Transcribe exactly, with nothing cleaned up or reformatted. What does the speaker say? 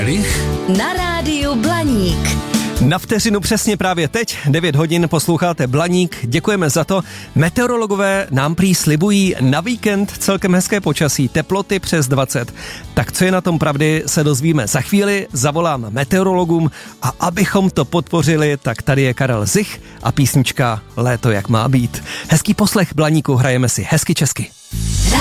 Rych na rádiu Blaník. Na vteřinu přesně právě teď, devět hodin, posloucháte Blaník, děkujeme za to. Meteorologové nám prý slibují na víkend celkem hezké počasí, teploty přes dvacet. Tak co je na tom pravdy, se dozvíme za chvíli, zavolám meteorologům a abychom to podpořili, tak tady je Karel Zich a písnička Léto jak má být. Hezký poslech Blaníku, hrajeme si hezky česky.